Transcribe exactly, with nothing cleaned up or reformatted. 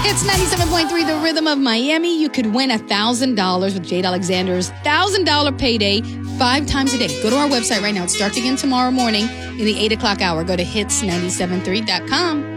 It's ninety-seven point three, The Rhythm of Miami. You could win one thousand dollars with Jade Alexander's one thousand dollars payday five times a day. Go to our website right now. It starts again tomorrow morning in the eight o'clock hour. Go to hits nine seven three dot com.